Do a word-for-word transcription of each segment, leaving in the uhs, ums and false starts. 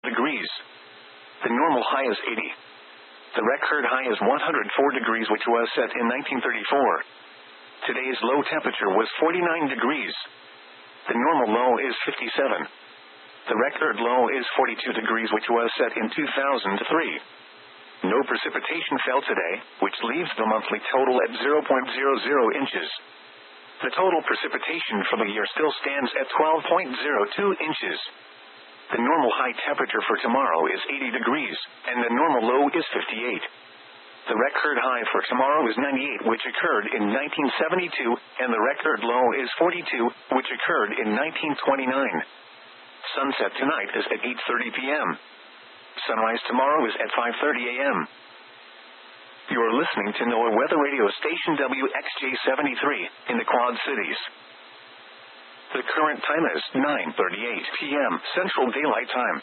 degrees. The normal high is eighty. The record high is one hundred four degrees, which was set in nineteen thirty-four. Today's low temperature was forty-nine degrees. The normal low is fifty-seven. The record low is forty-two degrees, which was set in two thousand three. No precipitation fell today, which leaves the monthly total at zero point zero zero inches. The total precipitation for the year still stands at twelve point zero two inches. The normal high temperature for tomorrow is eighty degrees, and the normal low is fifty-eight. The record high for tomorrow is ninety-eight, which occurred in nineteen seventy-two, and the record low is forty-two, which occurred in nineteen twenty-nine. Sunset tonight is at eight thirty p.m. Sunrise tomorrow is at five thirty a.m. You are listening to NOAA Weather Radio Station W X J seventy-three, in the Quad Cities. The current time is nine thirty-eight p.m. Central Daylight Time.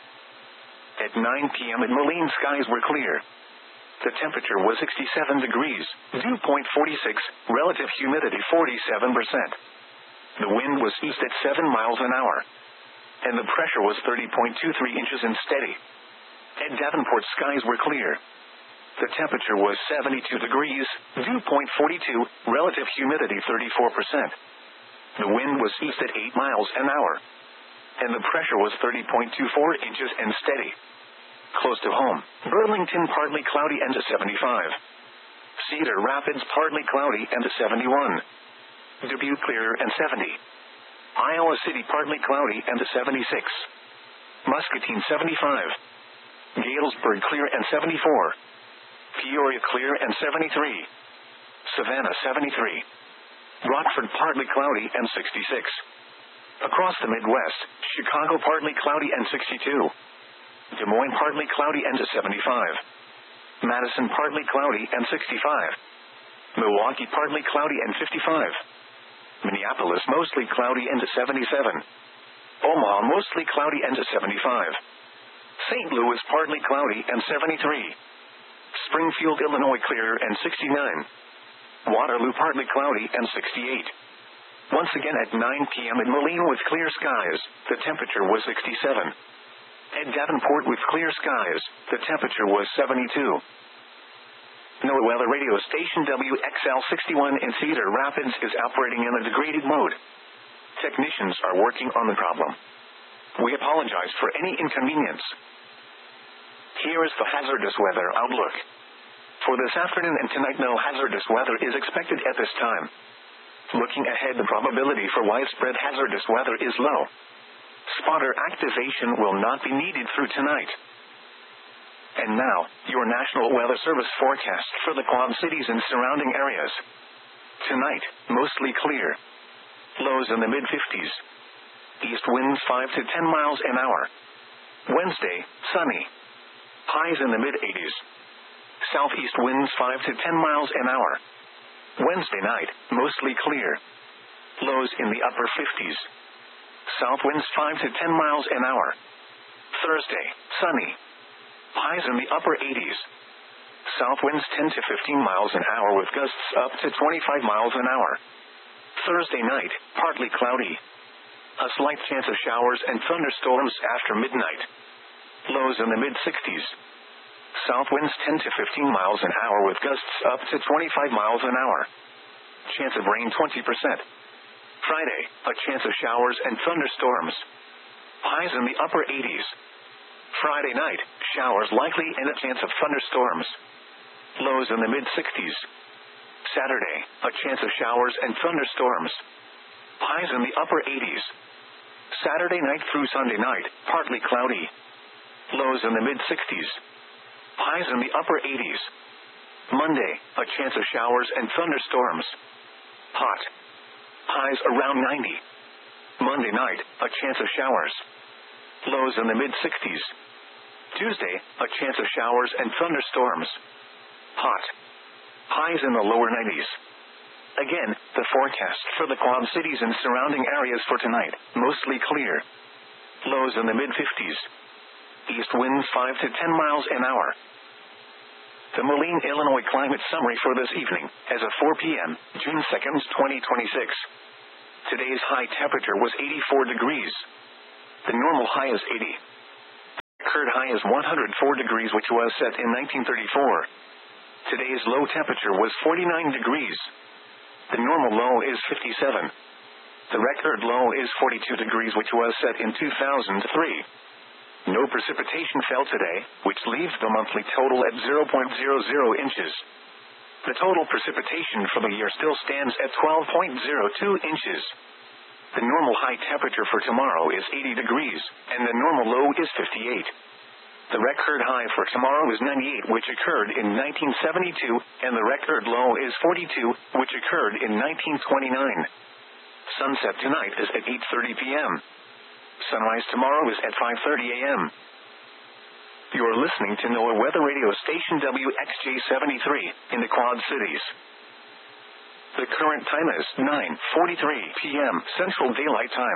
At nine p.m. in Moline, skies were clear. The temperature was sixty-seven degrees, dew point forty-six, relative humidity forty-seven percent. The wind was east at seven miles an hour. And the pressure was thirty point two three inches and steady. At Davenport, skies were clear. The temperature was seventy-two degrees, dew point forty-two, relative humidity thirty-four percent. The wind was east at eight miles an hour. And the pressure was thirty point two four inches and steady. Close to home, Burlington partly cloudy and to seventy-five. Cedar Rapids partly cloudy and to seventy-one. Dubuque clear and seventy. Iowa City partly cloudy and to seventy-six. Muscatine seventy-five. Galesburg clear and seventy-four. Peoria clear and seventy-three. Savannah seventy-three. Rockford partly cloudy and sixty-six. Across the Midwest, Chicago partly cloudy and sixty-two. Des Moines partly cloudy and to seventy-five. Madison partly cloudy and sixty-five. Milwaukee partly cloudy and fifty-five. Minneapolis mostly cloudy and to seventy-seven. Omaha mostly cloudy and to seventy-five. Saint Louis partly cloudy and seventy-three. Springfield, Illinois clear and sixty-nine. Waterloo partly cloudy and sixty-eight. Once again at nine p.m. in Moline with clear skies, the temperature was sixty-seven. At Davenport with clear skies, the temperature was seventy-two. NOAA Weather Radio Station W X L sixty-one in Cedar Rapids is operating in a degraded mode. Technicians are working on the problem. We apologize for any inconvenience. Here is the hazardous weather outlook. For this afternoon and tonight, no hazardous weather is expected at this time. Looking ahead, the probability for widespread hazardous weather is low. Spotter activation will not be needed through tonight. And now, your National Weather Service forecast for the Quad Cities and surrounding areas. Tonight, mostly clear. Lows in the mid-fifties. East winds five to ten miles an hour. Wednesday, sunny. Highs in the mid-eighties. Southeast winds five to ten miles an hour. Wednesday night, mostly clear. Lows in the upper fifties. South winds five to ten miles an hour. Thursday, sunny. Highs in the upper eighties. South winds ten to fifteen miles an hour with gusts up to twenty-five miles an hour. Thursday night, partly cloudy. A slight chance of showers and thunderstorms after midnight. Lows in the mid-sixties. South winds ten to fifteen miles an hour with gusts up to twenty-five miles an hour. Chance of rain twenty percent. Friday, a chance of showers and thunderstorms. Highs in the upper eighties. Friday night, showers likely and a chance of thunderstorms. Lows in the mid-sixties. Saturday, a chance of showers and thunderstorms. Highs in the upper eighties. Saturday night through Sunday night, partly cloudy. Lows in the mid-sixties. Highs in the upper eighties. Monday, a chance of showers and thunderstorms. Hot. Highs around ninety. Monday night, a chance of showers. Lows in the mid-sixties. Tuesday, a chance of showers and thunderstorms. Hot. Highs in the lower nineties. Again, the forecast for the Quad Cities and surrounding areas for tonight, mostly clear. Lows in the mid-fifties. East winds five to ten miles an hour. The Moline, Illinois climate summary for this evening, as of four p.m., June second, twenty twenty-six. Today's high temperature was eighty-four degrees. The normal high is eighty. record high is one hundred four degrees, which was set in nineteen thirty-four. Today's low temperature was forty-nine degrees. The normal low is fifty-seven. The record low is forty-two degrees, which was set in two thousand three. No precipitation fell today, which leaves the monthly total at zero point zero zero inches. The total precipitation for the year still stands at twelve point zero two inches. The normal high temperature for tomorrow is eighty degrees, and the normal low is fifty-eight. The record high for tomorrow is ninety-eight, which occurred in nineteen seventy-two, and the record low is forty-two, which occurred in nineteen twenty-nine. Sunset tonight is at eight thirty p.m. Sunrise tomorrow is at five thirty a.m. You're listening to NOAA Weather Radio Station W X J seventy-three in the Quad Cities. The current time is nine forty-three p.m. Central Daylight Time.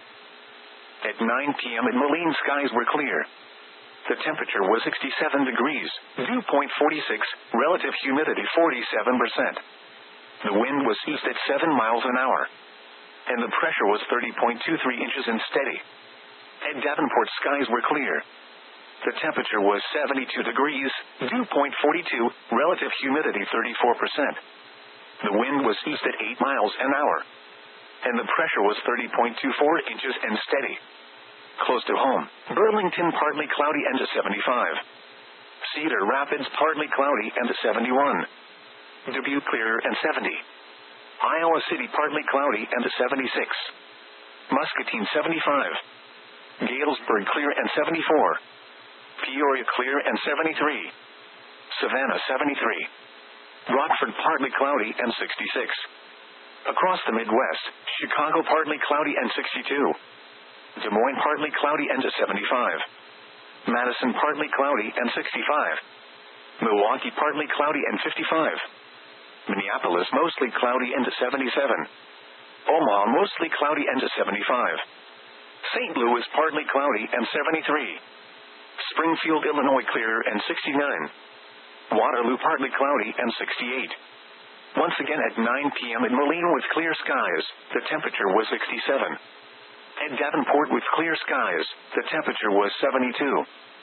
At nine p.m. in Moline, skies were clear. The temperature was sixty-seven degrees, dew point forty-six, relative humidity forty-seven percent. The wind was east at seven miles an hour. And the pressure was thirty point two three inches and steady. At Davenport, skies were clear. The temperature was seventy-two degrees, dew point forty-two, relative humidity thirty-four percent. The wind was east at eight miles an hour. And the pressure was thirty point two four inches and steady. Close to home, Burlington partly cloudy and a seventy-five. Cedar Rapids partly cloudy and a seventy-one. Dubuque clear and seventy. Iowa City partly cloudy and a seventy-six. Muscatine seventy-five. Galesburg clear and seventy-four. Peoria clear and seventy-three. Savannah seventy-three. Rockford partly cloudy and sixty-six. Across the Midwest, Chicago partly cloudy and sixty-two. Des Moines partly cloudy and a seventy-five. Madison partly cloudy and sixty-five. Milwaukee partly cloudy and fifty-five. Minneapolis mostly cloudy and a seventy-seven. Omaha mostly cloudy and a seventy-five. Saint Louis partly cloudy and seventy-three. Springfield, Illinois clear and sixty-nine. Waterloo partly cloudy and sixty-eight. Once again at nine p.m. in Moline with clear skies, the temperature was sixty-seven. At Davenport with clear skies, the temperature was seventy-two.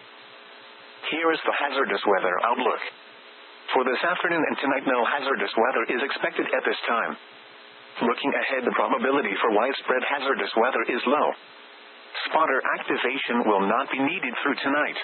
Here is the hazardous weather outlook. For this afternoon and tonight, no hazardous weather is expected at this time. Looking ahead, the probability for widespread hazardous weather is low. Spotter activation will not be needed through tonight.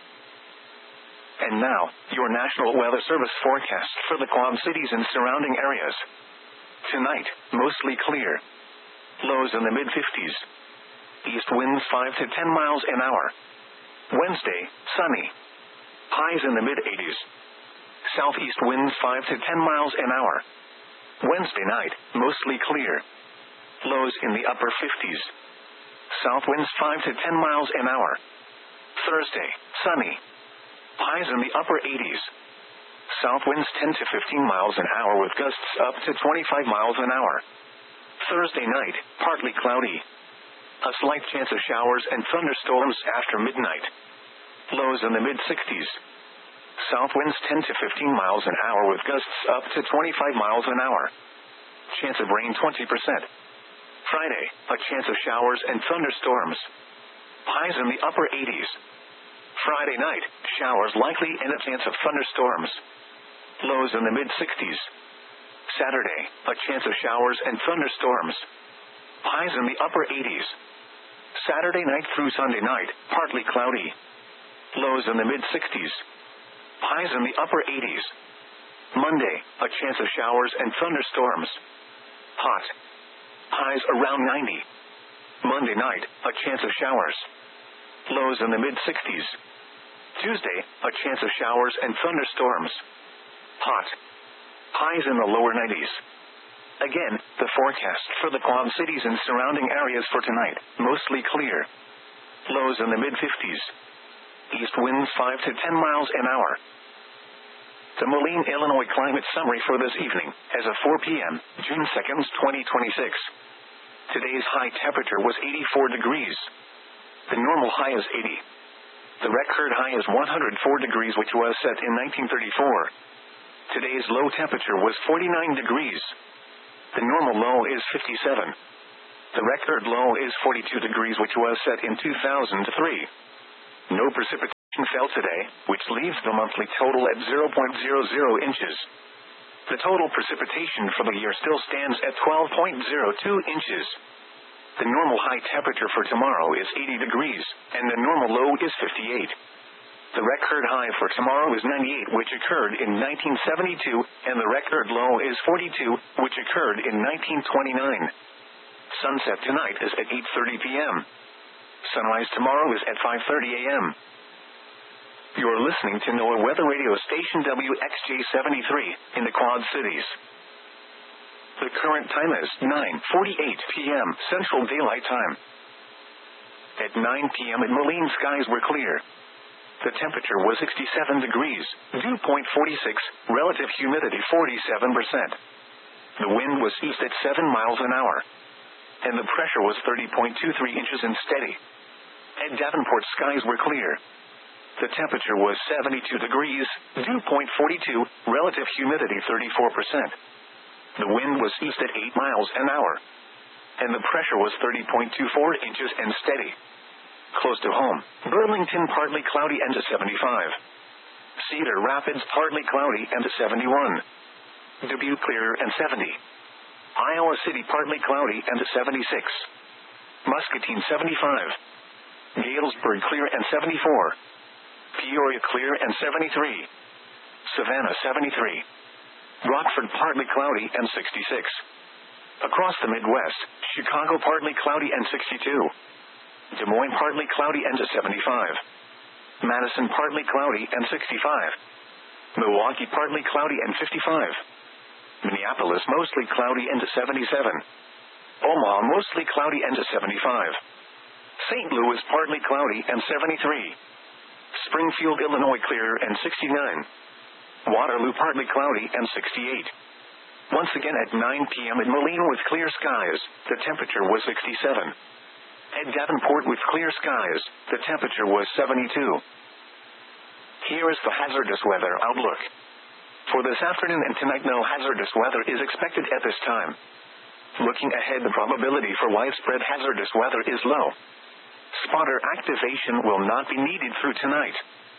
And now, your National Weather Service forecast for the Quad Cities and surrounding areas. Tonight, mostly clear. Lows in the mid-fifties. East winds five to ten miles an hour. Wednesday, sunny. Highs in the mid-eighties. Southeast winds five to ten miles an hour. Wednesday night, mostly clear. Lows in the upper fifties. South winds five to ten miles an hour. Thursday, sunny. Highs in the upper eighties. South winds ten to fifteen miles an hour with gusts up to twenty-five miles an hour. Thursday night, partly cloudy. A slight chance of showers and thunderstorms after midnight. Lows in the mid-sixties. South winds ten to fifteen miles an hour with gusts up to twenty-five miles an hour. Chance of rain twenty percent. Friday, a chance of showers and thunderstorms. Highs in the upper eighties. Friday night, showers likely and a chance of thunderstorms. Lows in the mid-sixties. Saturday, a chance of showers and thunderstorms. Highs in the upper eighties. Saturday night through Sunday night, partly cloudy. Lows in the mid-sixties. Highs in the upper eighties. Monday, a chance of showers and thunderstorms. Hot. Highs around ninety. Monday night, a chance of showers. Lows in the mid-sixties. Tuesday, a chance of showers and thunderstorms. Hot. Highs in the lower nineties. Again, the forecast for the Quad Cities and surrounding areas for tonight, mostly clear. Lows in the mid-fifties. East winds five to ten miles an hour. The Moline, Illinois climate summary for this evening, as of four p.m., June second, twenty twenty-six. Today's high temperature was eighty-four degrees. The normal high is eighty. The record high is one hundred four degrees, which was set in nineteen thirty-four. Today's low temperature was forty-nine degrees. The normal low is fifty-seven. The record low is forty-two degrees, which was set in two thousand three. No precipitation. fell today, which leaves the monthly total at zero point zero zero inches. The total precipitation for the year still stands at twelve point zero two inches. The normal high temperature for tomorrow is eighty degrees, and the normal low is fifty-eight. The record high for tomorrow is ninety-eight, which occurred in nineteen seventy-two, and the record low is forty-two, which occurred in nineteen twenty-nine. Sunset tonight is at eight thirty p.m. Sunrise tomorrow is at five thirty a.m. You're listening to NOAA Weather Radio Station W X J seventy-three, in the Quad Cities. The current time is nine forty-eight p.m. Central Daylight Time. At nine p.m. in Moline, skies were clear. The temperature was sixty-seven degrees, dew point forty-six, relative humidity forty-seven percent. The wind was east at seven miles an hour. And the pressure was thirty point two three inches and steady. At Davenport, skies were clear. The temperature was seventy-two degrees, dew point forty-two, relative humidity thirty-four percent. The wind was east at eight miles an hour. And the pressure was thirty point two four inches and steady. Close to home, Burlington partly cloudy and to seventy-five. Cedar Rapids partly cloudy and to seventy-one. Dubuque clear and seventy. Iowa City partly cloudy and to seventy-six. Muscatine seventy-five. Galesburg clear and seventy-four. Peoria clear and seventy-three. Savannah seventy-three. Rockford partly cloudy and sixty-six. Across the Midwest, Chicago partly cloudy and sixty-two. Des Moines partly cloudy and to seventy-five. Madison partly cloudy and sixty-five. Milwaukee partly cloudy and fifty-five. Minneapolis mostly cloudy and to seventy-seven. Omaha mostly cloudy and to seventy-five. Saint Louis partly cloudy and seventy-three. Springfield, Illinois clear and sixty-nine. Waterloo partly cloudy and sixty-eight. Once again at nine p.m. in Moline with clear skies, the temperature was sixty-seven. At Davenport with clear skies, the temperature was seventy-two. Here is the hazardous weather outlook. For this afternoon and tonight, no hazardous weather is expected at this time. Looking ahead, the probability for widespread hazardous weather is low. Spotter activation will not be needed through tonight.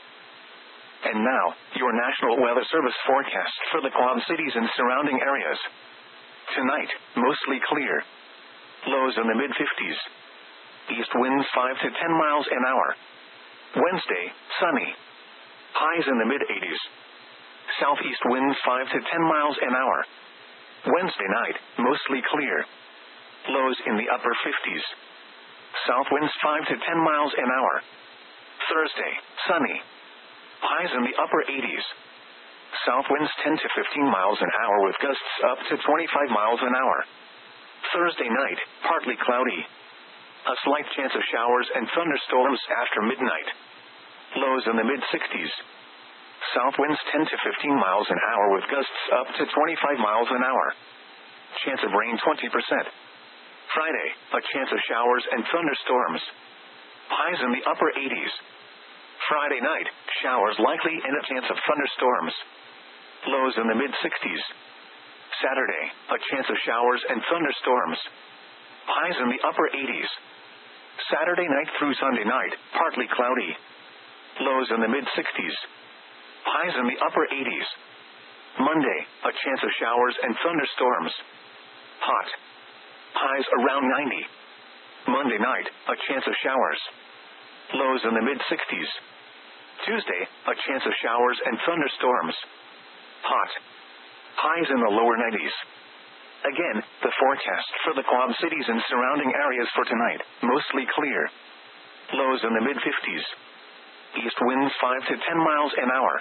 And now, your National Weather Service forecast for the Quad Cities and surrounding areas. Tonight, mostly clear. Lows in the mid-fifties. East winds five to ten miles an hour. Wednesday, sunny. Highs in the mid-eighties. Southeast winds five to ten miles an hour. Wednesday night, mostly clear. Lows in the upper fifties. South winds five to ten miles an hour. Thursday, sunny. Highs in the upper eighties. South winds ten to fifteen miles an hour with gusts up to twenty-five miles an hour. Thursday night, partly cloudy. A slight chance of showers and thunderstorms after midnight. Lows in the mid-sixties. South winds ten to fifteen miles an hour with gusts up to twenty-five miles an hour. Chance of rain twenty percent. Friday, a chance of showers and thunderstorms. Highs in the upper eighties. Friday night, showers likely and a chance of thunderstorms. Lows in the mid-sixties. Saturday, a chance of showers and thunderstorms. Highs in the upper eighties. Saturday night through Sunday night, partly cloudy. Lows in the mid-sixties. Highs in the upper eighties. Monday, a chance of showers and thunderstorms. Hot. Highs around ninety. Monday night, a chance of showers. Lows in the mid-sixties. Tuesday, a chance of showers and thunderstorms. Hot. Highs in the lower nineties. Again, the forecast for the Quad Cities and surrounding areas for tonight, mostly clear. Lows in the mid-fifties. East winds five to ten miles an hour.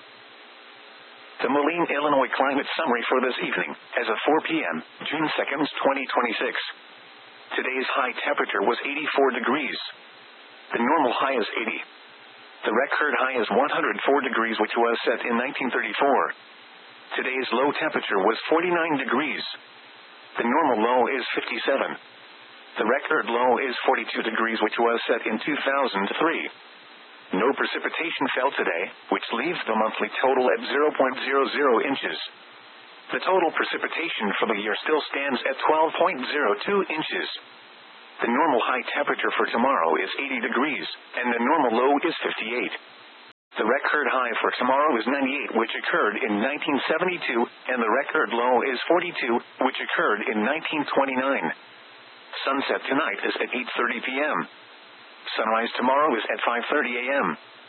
The Moline, Illinois climate summary for this evening, as of four p.m., June second, twenty twenty-six. Today's high temperature was eighty-four degrees. The normal high is eighty. The record high is one hundred four degrees, which was set in nineteen thirty-four. Today's low temperature was forty-nine degrees. The normal low is fifty-seven. The record low is forty-two degrees, which was set in two thousand three. No precipitation fell today, which leaves the monthly total at zero point zero zero inches. The total precipitation for the year still stands at twelve point zero two inches. The normal high temperature for tomorrow is eighty degrees, and the normal low is fifty-eight. The record high for tomorrow is ninety-eight, which occurred in nineteen seventy-two, and the record low is forty-two, which occurred in nineteen twenty-nine. Sunset tonight is at eight thirty p.m. Sunrise tomorrow is at five thirty a.m.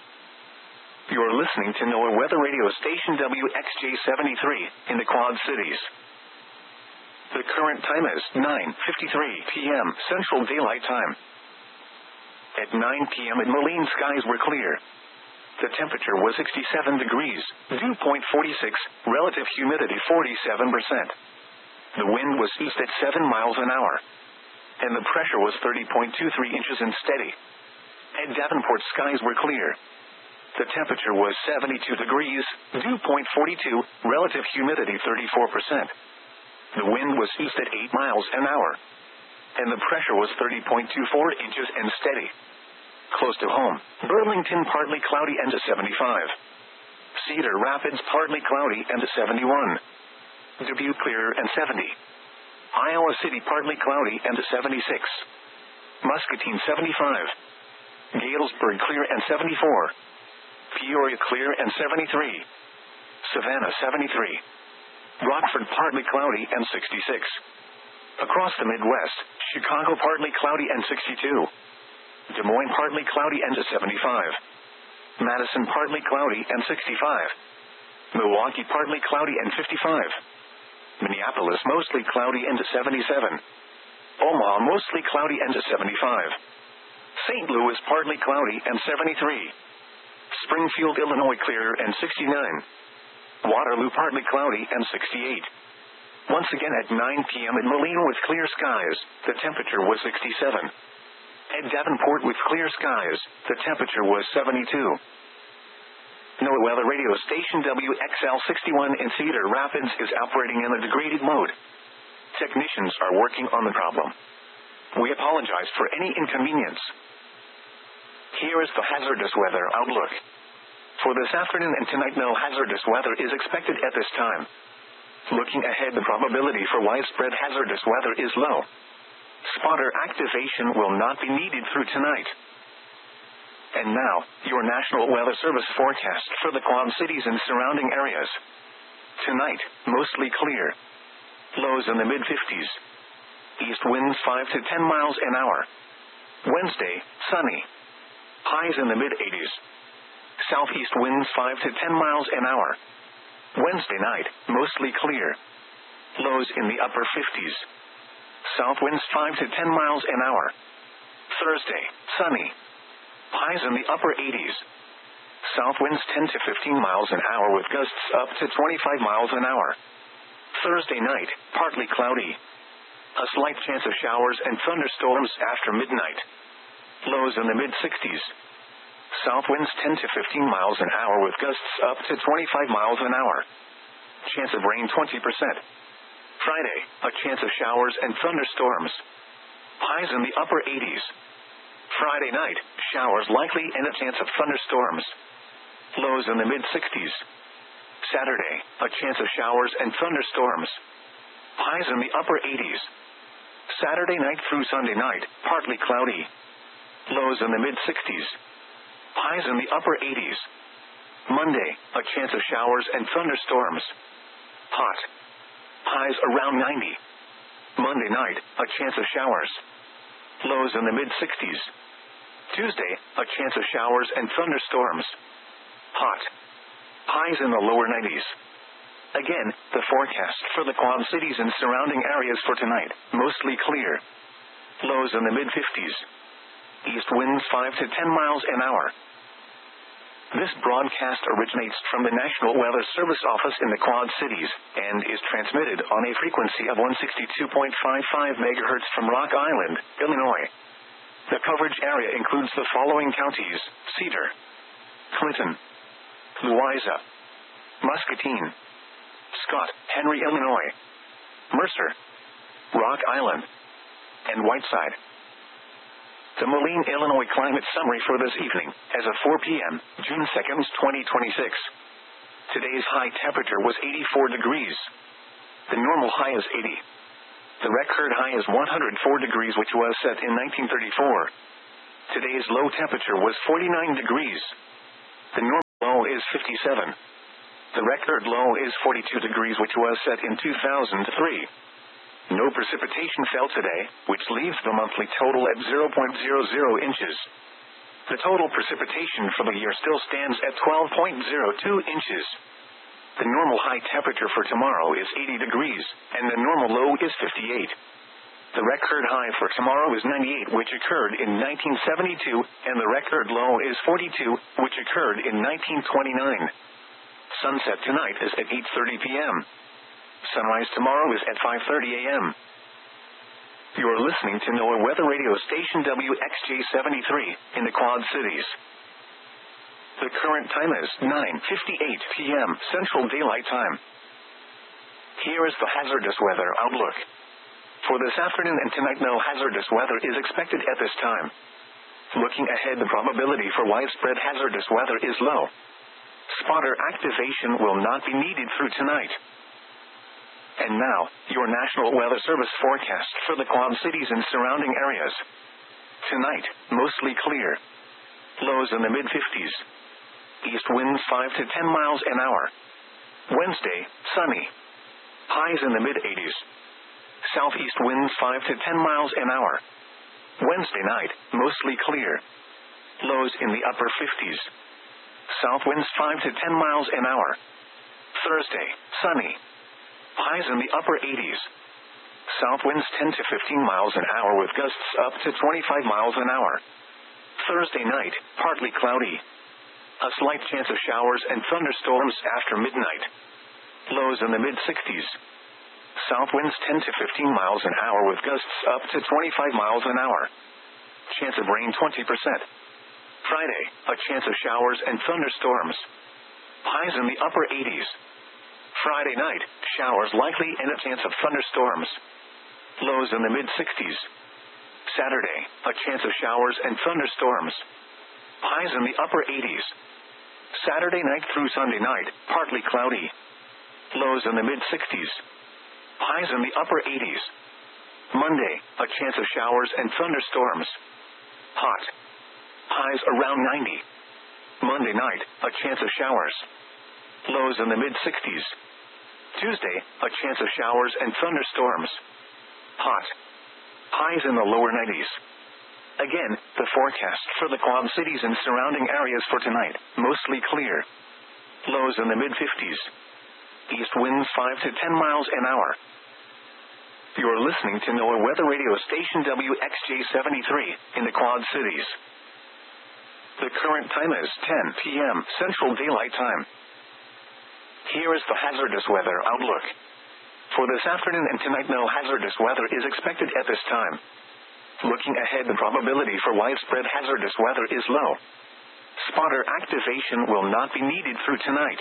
You're listening to NOAA Weather Radio Station W X J seventy-three in the Quad Cities. The current time is nine fifty-three p.m. Central Daylight Time. At nine p.m. in Moline, skies were clear. The temperature was sixty-seven degrees, dew point forty-six, relative humidity forty-seven percent. The wind was east at seven miles an hour. And the pressure was thirty point two three inches and steady. At Davenport, skies were clear. The temperature was seventy-two degrees, dew point forty-two, relative humidity thirty-four percent. The wind was east at eight miles an hour. And the pressure was thirty point two four inches and steady. Close to home, Burlington partly cloudy and a seventy-five. Cedar Rapids partly cloudy and a seventy-one. Dubuque clear and seventy. Iowa City partly cloudy and a seventy-six. Muscatine seventy-five. Galesburg clear and seventy-four. Peoria clear and seventy-three. Savannah seventy-three. Rockford partly cloudy and sixty-six. Across the Midwest, Chicago partly cloudy and sixty-two. Des Moines partly cloudy and a seventy-five. Madison partly cloudy and sixty-five. Milwaukee partly cloudy and fifty-five. Minneapolis mostly cloudy and a seventy-seven. Omaha mostly cloudy and a seventy-five. Saint Louis partly cloudy and seventy-three. Springfield, Illinois clear and sixty-nine. Waterloo partly cloudy and sixty-eight. Once again at nine p.m. in Moline with clear skies, the temperature was sixty-seven. At Davenport with clear skies, the temperature was seventy-two. NOAA Weather Radio Station W X L sixty-one in Cedar Rapids is operating in a degraded mode. Technicians are working on the problem. We apologize for any inconvenience. Here is the hazardous weather outlook. For this afternoon and tonight, no hazardous weather is expected at this time. Looking ahead, the probability for widespread hazardous weather is low. Spotter activation will not be needed through tonight. And now, your National Weather Service forecast for the Quad Cities and surrounding areas. Tonight, mostly clear. Lows in the mid-fifties. East winds five to ten miles an hour. Wednesday, sunny. Highs in the mid-eighties. Southeast winds five to ten miles an hour. Wednesday night, mostly clear. Lows in the upper fifties. South winds five to ten miles an hour. Thursday, sunny. Highs in the upper eighties. South winds ten to fifteen miles an hour with gusts up to twenty-five miles an hour. Thursday night, partly cloudy. A slight chance of showers and thunderstorms after midnight. Lows in the mid-sixties. South winds ten to fifteen miles an hour with gusts up to twenty-five miles an hour. Chance of rain twenty percent. Friday, a chance of showers and thunderstorms. Highs in the upper eighties. Friday night, showers likely and a chance of thunderstorms. Lows in the mid-sixties. Saturday, a chance of showers and thunderstorms. Highs in the upper eighties. Saturday night through Sunday night, partly cloudy. Lows in the mid-sixties. Highs in the upper eighties. Monday, a chance of showers and thunderstorms. Hot. Highs around ninety. Monday night, a chance of showers. Lows in the mid-sixties. Tuesday, a chance of showers and thunderstorms. Hot. Highs in the lower nineties. Again, the forecast for the Quad Cities and surrounding areas for tonight, mostly clear. Lows in the mid-fifties. East winds five to ten miles an hour. This broadcast originates from the National Weather Service office in the Quad Cities, and is transmitted on a frequency of one sixty-two point five five megahertz from Rock Island, Illinois. The coverage area includes the following counties: Cedar, Clinton, Louisa, Muscatine, Scott, Henry, Illinois, Mercer, Rock Island, and Whiteside. The Moline, Illinois climate summary for this evening, as of four p.m., June second, twenty twenty-six. Today's high temperature was eighty-four degrees. The normal high is eighty. The record high is one hundred four degrees, which was set in nineteen thirty-four. Today's low temperature was forty-nine degrees. The normal low is fifty-seven. The record low is forty-two degrees, which was set in two thousand three. No precipitation fell today, which leaves the monthly total at zero point zero zero inches. The total precipitation for the year still stands at twelve point zero two inches. The normal high temperature for tomorrow is eighty degrees, and the normal low is fifty-eight. The record high for tomorrow is ninety-eight, which occurred in nineteen seventy-two, and the record low is forty-two, which occurred in nineteen twenty-nine. Sunset tonight is at eight thirty p.m. Sunrise tomorrow is at five thirty a.m. You're listening to NOAA Weather Radio Station W X J seventy-three in the Quad Cities. The current time is nine fifty-eight p.m. Central Daylight Time. Here is the hazardous weather outlook. For this afternoon and tonight, no hazardous weather is expected at this time. Looking ahead, the probability for widespread hazardous weather is low. Spotter activation will not be needed through tonight. And now, your National Weather Service forecast for the Quad Cities and surrounding areas. Tonight, mostly clear. Lows in the mid-fifties. East winds five to ten miles an hour. Wednesday, sunny. Highs in the mid-eighties. Southeast winds five to ten miles an hour. Wednesday night, mostly clear. Lows in the upper fifties. South winds five to ten miles an hour. Thursday, sunny. Highs in the upper eighties. South winds ten to fifteen miles an hour with gusts up to twenty-five miles an hour. Thursday night, partly cloudy. A slight chance of showers and thunderstorms after midnight. Lows in the mid-sixties. South winds ten to fifteen miles an hour with gusts up to twenty-five miles an hour. Chance of rain twenty percent. Friday, a chance of showers and thunderstorms. Highs in the upper eighties. Friday night, showers likely and a chance of thunderstorms. Lows in the mid-sixties. Saturday, a chance of showers and thunderstorms. Highs in the upper eighties. Saturday night through Sunday night, partly cloudy. Lows in the mid-sixties. Highs in the upper eighties. Monday, a chance of showers and thunderstorms. Hot. Highs around ninety. Monday night, a chance of showers. Lows in the mid-sixties. Tuesday, a chance of showers and thunderstorms. Hot. Highs in the lower nineties. Again, the forecast for the Quad Cities and surrounding areas for tonight, mostly clear. Lows in the mid-fifties. East winds five to ten miles an hour. You're listening to NOAA Weather Radio Station W X J seventy-three in the Quad Cities. The current time is ten p.m. Central Daylight Time. Here is the hazardous weather outlook. For this afternoon and tonight, no hazardous weather is expected at this time. Looking ahead, the probability for widespread hazardous weather is low. Spotter activation will not be needed through tonight.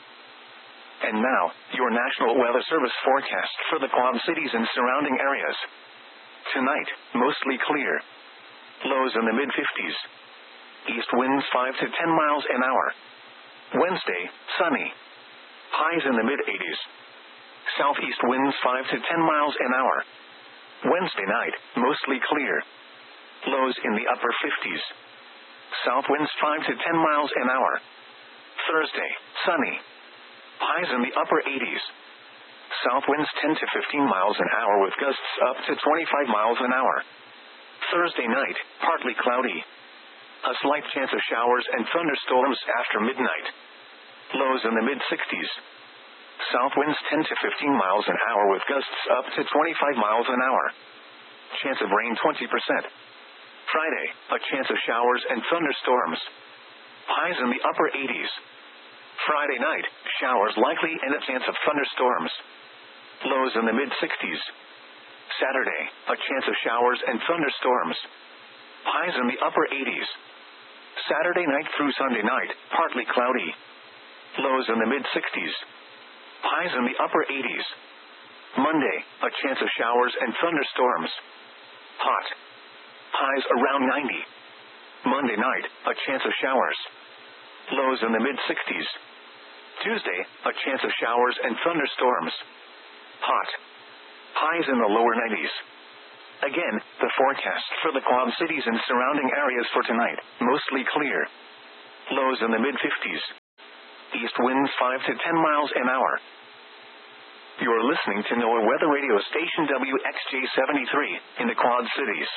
And now, your National Weather Service forecast for the Quad Cities and surrounding areas. Tonight, mostly clear. Lows in the mid-fifties. East winds five to ten miles an hour. Wednesday, sunny. Highs in the mid-eighties. Southeast winds five to ten miles an hour. Wednesday night, mostly clear. Lows in the upper fifties. South winds five to ten miles an hour. Thursday, sunny. Highs in the upper eighties. South winds ten to fifteen miles an hour with gusts up to twenty-five miles an hour. Thursday night, partly cloudy. A slight chance of showers and thunderstorms after midnight. Lows in the mid-sixties. South winds ten to fifteen miles an hour with gusts up to twenty-five miles an hour. Chance of rain twenty percent. Friday, a chance of showers and thunderstorms. Highs in the upper eighties. Friday night, showers likely and a chance of thunderstorms. Lows in the mid-sixties. Saturday, a chance of showers and thunderstorms. Highs in the upper eighties. Saturday night through Sunday night, partly cloudy. Lows in the mid-sixties. Highs in the upper eighties. Monday, a chance of showers and thunderstorms. Hot. Highs around ninety. Monday night, a chance of showers. Lows in the mid-sixties. Tuesday, a chance of showers and thunderstorms. Hot. Highs in the lower nineties. Again, the forecast for the Quad Cities and surrounding areas for tonight, mostly clear. Lows in the mid-fifties. East winds five to ten miles an hour. You're listening to NOAA Weather Radio Station W X J seventy-three in the Quad Cities.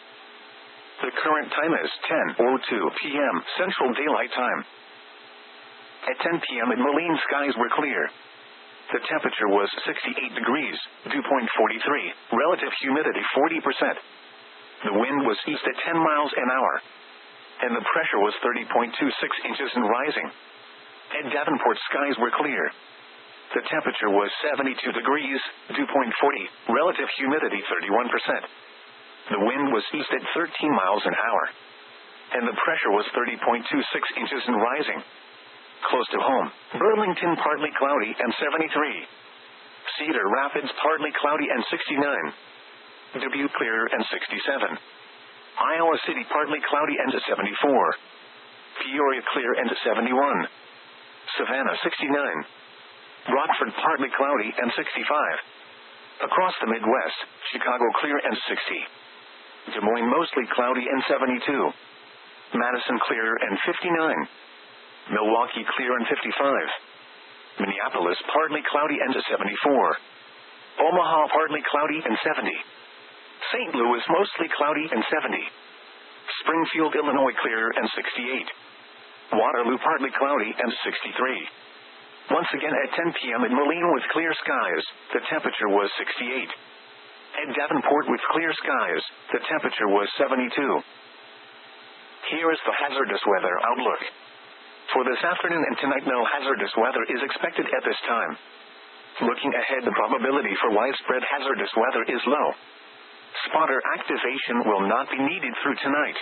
The current time is ten oh two p.m. Central Daylight Time. At ten p.m. in Moline, skies were clear. The temperature was sixty-eight degrees, dew point forty-three, relative humidity forty percent. The wind was east at ten miles an hour, and the pressure was thirty point two six inches and rising. At Davenport, skies were clear. The temperature was seventy-two degrees, dew point forty, relative humidity thirty-one percent. The wind was east at thirteen miles an hour, and the pressure was thirty point two six inches and rising. Close to home, Burlington partly cloudy and seventy-three. Cedar Rapids partly cloudy and sixty-nine. Dubuque clear and sixty-seven. Iowa City partly cloudy and seventy-four. Peoria clear and seventy-one. Savannah sixty-nine. Rockford partly cloudy and sixty-five. Across the Midwest, Chicago clear and sixty. Des Moines mostly cloudy and seventy-two. Madison clear and fifty-nine. Milwaukee clear and fifty-five. Minneapolis partly cloudy and seventy-four. Omaha partly cloudy and seventy. Saint Louis mostly cloudy and seventy. Springfield, Illinois clear and sixty-eight. Waterloo partly cloudy and sixty-three. Once again at ten p.m. in Moline with clear skies, the temperature was sixty-eight. At Davenport with clear skies, the temperature was seventy-two. Here is the hazardous weather outlook. For this afternoon and tonight, no hazardous weather is expected at this time. Looking ahead, the probability for widespread hazardous weather is low. Spotter activation will not be needed through tonight.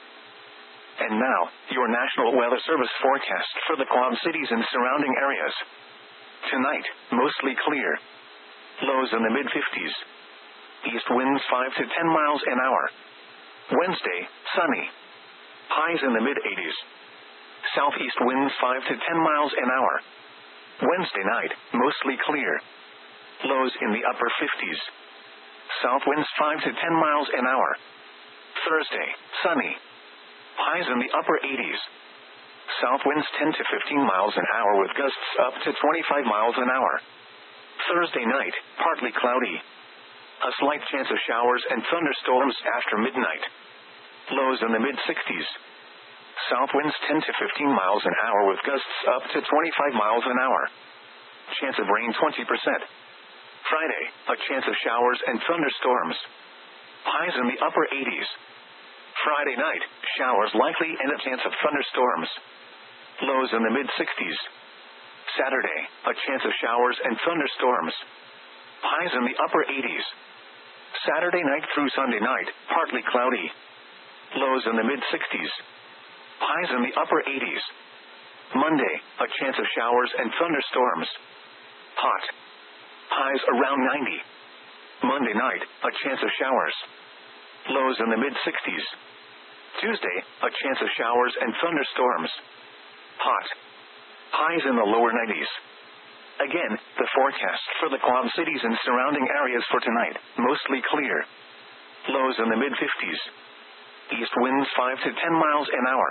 And now, your National Weather Service forecast for the Quad Cities and surrounding areas. Tonight, mostly clear. Lows in the mid-fifties. East winds five to ten miles an hour. Wednesday, sunny. Highs in the mid-eighties. Southeast winds five to ten miles an hour. Wednesday night, mostly clear. Lows in the upper fifties. South winds five to ten miles an hour. Thursday, sunny. Highs in the upper eighties. South winds ten to fifteen miles an hour with gusts up to twenty-five miles an hour. Thursday night, partly cloudy. A slight chance of showers and thunderstorms after midnight. Lows in the mid-sixties. South winds ten to fifteen miles an hour with gusts up to twenty-five miles an hour. Chance of rain twenty percent. Friday, a chance of showers and thunderstorms. Highs in the upper eighties. Friday night, showers likely and a chance of thunderstorms. Lows in the mid-sixties. Saturday, a chance of showers and thunderstorms. Highs in the upper eighties. Saturday night through Sunday night, partly cloudy. Lows in the mid-sixties. Highs in the upper eighties. Monday, a chance of showers and thunderstorms. Hot. Highs around ninety. Monday night, a chance of showers. Lows in the mid-sixties. Tuesday, a chance of showers and thunderstorms. Hot. Highs in the lower nineties. Again, the forecast for the Quad Cities and surrounding areas for tonight, mostly clear. Lows in the mid-fifties. East winds five to ten miles an hour.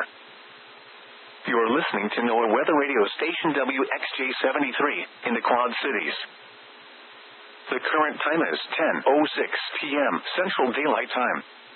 You're listening to NOAA Weather Radio Station W X J seventy-three in the Quad Cities. The current time is ten oh six p.m. Central Daylight Time.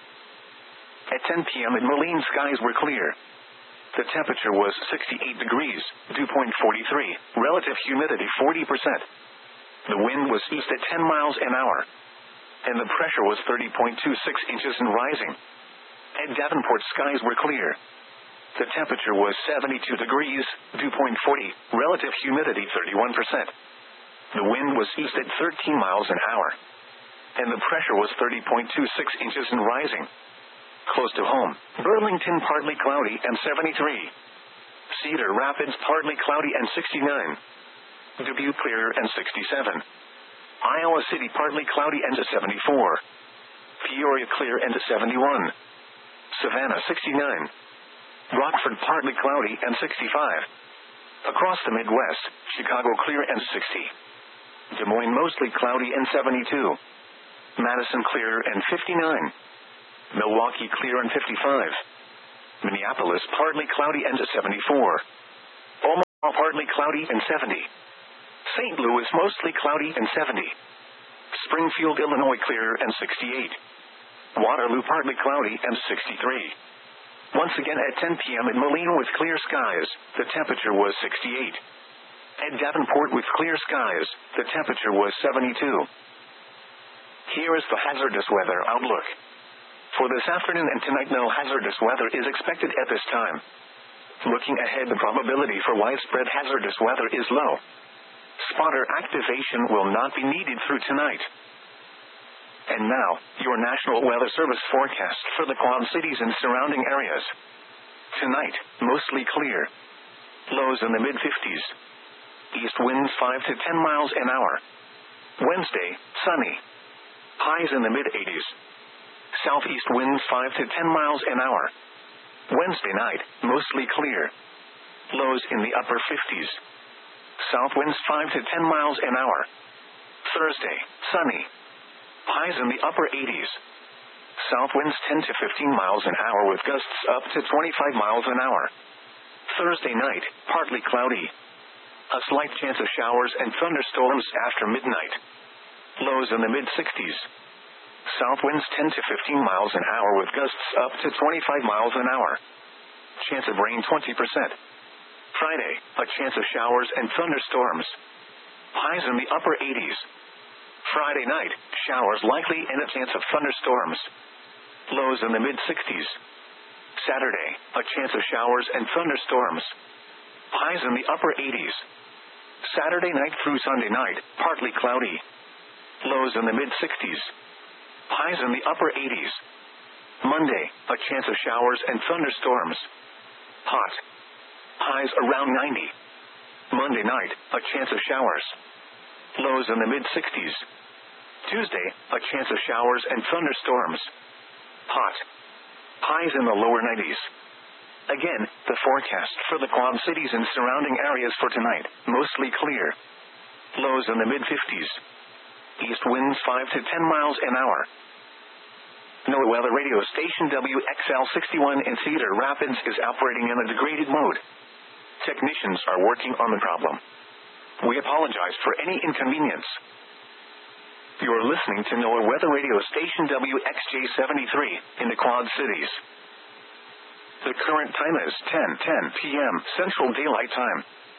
At ten p.m. in Moline, skies were clear. The temperature was sixty-eight degrees, dew point forty-three, relative humidity forty percent. The wind was east at ten miles an hour, and the pressure was thirty point two six inches and rising. At Davenport, skies were clear. The temperature was seventy-two degrees, dew point forty, relative humidity thirty-one percent. The wind was east at thirteen miles an hour, and the pressure was thirty point two six inches and rising. Close to home, Burlington partly cloudy and seventy-three. Cedar Rapids partly cloudy and sixty-nine. Dubuque clear and sixty-seven. Iowa City partly cloudy and seventy-four. Peoria clear and seventy-one. Savannah sixty-nine. Rockford partly cloudy and sixty-five. Across the Midwest, Chicago clear and sixty. Des Moines mostly cloudy and seventy-two. Madison clear and fifty-nine. Milwaukee clear and fifty-five. Minneapolis partly cloudy and seventy-four. Omaha partly partly cloudy and seventy. Saint Louis mostly cloudy and seventy. Springfield, Illinois clear and sixty-eight. Waterloo partly cloudy and sixty-three. Once again at ten p.m. in Moline with clear skies, the temperature was sixty-eight. At Davenport with clear skies, the temperature was seventy-two. Here is the hazardous weather outlook. For this afternoon and tonight, no hazardous weather is expected at this time. Looking ahead, the probability for widespread hazardous weather is low. Spotter activation will not be needed through tonight. And now, your National Weather Service forecast for the Quad Cities and surrounding areas. Tonight, mostly clear. Lows in the mid-fifties. East winds five to ten miles an hour. Wednesday, sunny. Highs in the mid-eighties. Southeast winds five to ten miles an hour. Wednesday night, mostly clear. Lows in the upper fifties. South winds five to ten miles an hour. Thursday, sunny. Highs in the upper eighties. South winds ten to fifteen miles an hour with gusts up to twenty-five miles an hour. Thursday night, partly cloudy. A slight chance of showers and thunderstorms after midnight. Lows in the mid-sixties. South winds ten to fifteen miles an hour with gusts up to twenty-five miles an hour. Chance of rain twenty percent. Friday, a chance of showers and thunderstorms. Highs in the upper eighties. Friday night, showers likely and a chance of thunderstorms. Lows in the mid-sixties. Saturday, a chance of showers and thunderstorms. Highs in the upper eighties. Saturday night through Sunday night, partly cloudy. Lows in the mid-sixties. Highs in the upper eighties. Monday, a chance of showers and thunderstorms. Hot. Highs around ninety. Monday night, a chance of showers. Lows in the mid-sixties. Tuesday, a chance of showers and thunderstorms. Hot. Highs in the lower nineties. Again, the forecast for the Quad Cities and surrounding areas for tonight, mostly clear. Lows in the mid-fifties. East winds five to ten miles an hour. NOAA weather radio station W X L sixty-one in Cedar Rapids is operating in a degraded mode. Technicians are working on the problem. We apologize for any inconvenience. You're listening to NOAA weather radio station W X J seventy-three in the Quad Cities. The current time is ten ten p.m. Central Daylight Time.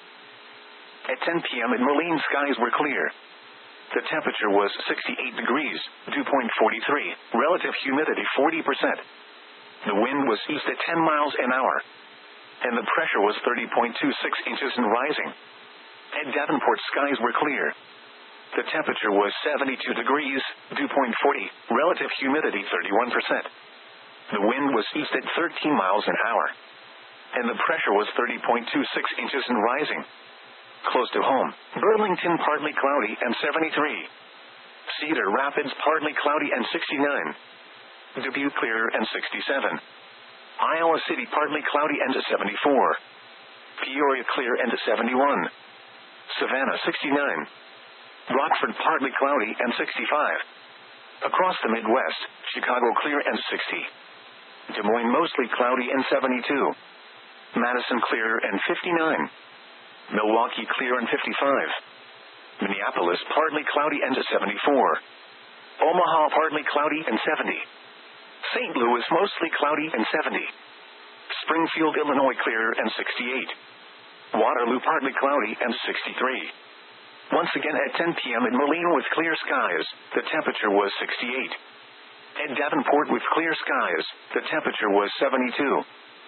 At ten p.m. in Moline, skies were clear. The temperature was sixty-eight degrees, dew point forty-three, relative humidity forty percent. The wind was east at ten miles an hour. And the pressure was thirty point two six inches and rising. At Davenport, skies were clear. The temperature was seventy-two degrees, dew point forty, relative humidity thirty-one percent. The wind was east at thirteen miles an hour. And the pressure was thirty point two six inches and rising. Close to home, Burlington partly cloudy and seventy-three. Cedar Rapids partly cloudy and sixty-nine. Dubuque clear and sixty-seven. Iowa City partly cloudy and seventy-four. Peoria clear and seventy-one. Savannah sixty-nine. Rockford partly cloudy and sixty-five. Across the Midwest, Chicago clear and sixty. Des Moines mostly cloudy and seventy-two. Madison clear and fifty-nine. Milwaukee clear and fifty-five. Minneapolis partly cloudy and seventy-four. Omaha partly cloudy and seventy. Saint Louis mostly cloudy and seventy. Springfield, Illinois clear and sixty-eight. Waterloo partly cloudy and sixty-three. Once again at ten p.m. in Moline with clear skies, the temperature was sixty-eight. At Davenport with clear skies, the temperature was seventy-two.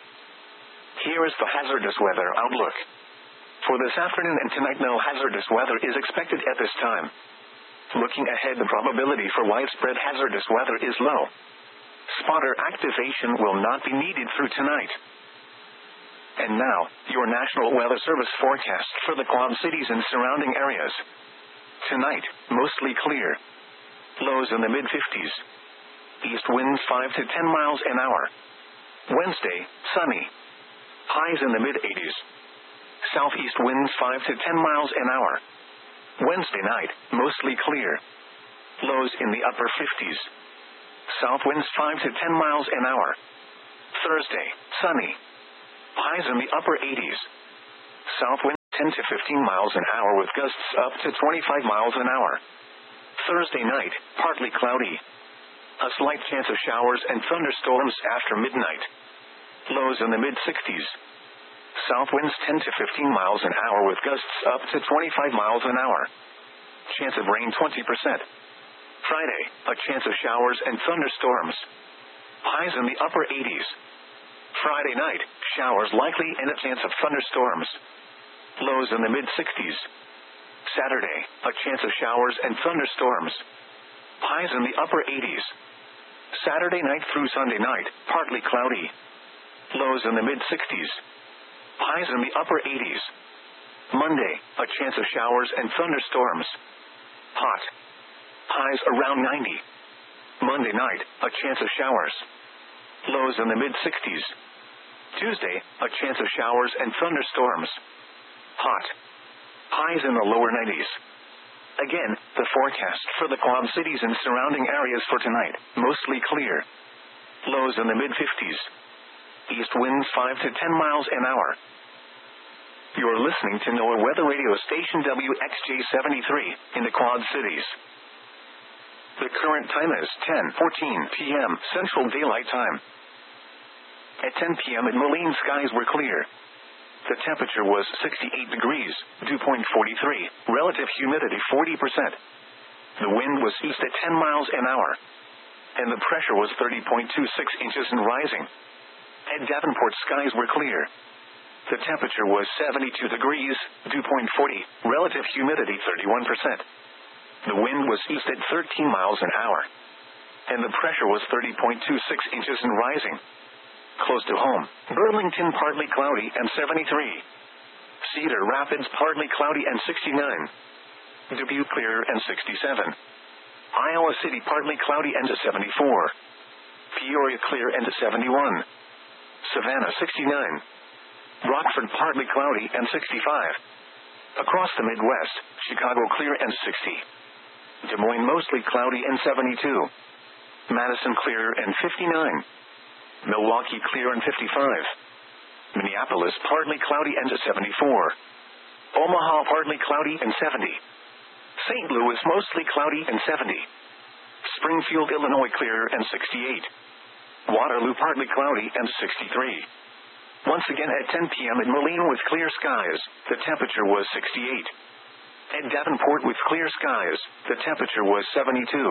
Here is the hazardous weather outlook. For this afternoon and tonight, no hazardous weather is expected at this time. Looking ahead, the probability for widespread hazardous weather is low. Spotter activation will not be needed through tonight. And now, your National Weather Service forecast for the Quad Cities and surrounding areas. Tonight, mostly clear. Lows in the mid-fifties. East winds five to ten miles an hour. Wednesday, sunny. Highs in the mid-eighties. Southeast winds five to ten miles an hour. Wednesday night, mostly clear. Lows in the upper fifties. South winds five to ten miles an hour. Thursday, sunny. Highs in the upper eighties. South winds ten to fifteen miles an hour with gusts up to twenty-five miles an hour. Thursday night, partly cloudy. A slight chance of showers and thunderstorms after midnight. Lows in the mid-sixties. South winds ten to fifteen miles an hour with gusts up to twenty-five miles an hour. Chance of rain twenty percent. Friday, a chance of showers and thunderstorms. Highs in the upper eighties. Friday night, showers likely and a chance of thunderstorms. Lows in the mid-sixties. Saturday, a chance of showers and thunderstorms. Highs in the upper eighties. Saturday night through Sunday night, partly cloudy. Lows in the mid-sixties. Highs in the upper eighties. Monday, a chance of showers and thunderstorms. Hot. Highs around ninety. Monday night, a chance of showers. Lows in the mid-sixties. Tuesday, a chance of showers and thunderstorms. Hot. Highs in the lower nineties. Again, the forecast for the Quad Cities and surrounding areas for tonight, mostly clear. Lows in the mid-fifties. East winds five to ten miles an hour. You're listening to NOAA Weather Radio Station W X J seventy-three, in the Quad Cities. The current time is ten fourteen p.m. Central Daylight Time. At ten p.m. in Moline, skies were clear. The temperature was sixty-eight degrees, dew point forty-three, relative humidity forty percent. The wind was east at ten miles an hour. And the pressure was thirty point two six inches and rising. At Davenport, skies were clear. The temperature was seventy-two degrees, dew point forty, relative humidity thirty-one percent. The wind was east at thirteen miles an hour. And the pressure was thirty point two six inches and rising. Close to home, Burlington partly cloudy and seventy-three. Cedar Rapids partly cloudy and sixty-nine. Dubuque clear and sixty-seven. Iowa City partly cloudy and seventy-four. Peoria clear and seventy-one. Savannah sixty-nine. Rockford partly cloudy and sixty-five. Across the Midwest, Chicago clear and sixty. Des Moines mostly cloudy and seventy-two. Madison clear and fifty-nine. Milwaukee clear and fifty-five. Minneapolis partly cloudy and seventy-four. Omaha partly cloudy and seventy. Saint Louis mostly cloudy and seventy. Springfield, Illinois clear and sixty-eight. Waterloo partly cloudy and sixty-three. Once again at ten p.m. in Moline with clear skies, the temperature was sixty-eight. At Davenport with clear skies, the temperature was seventy-two.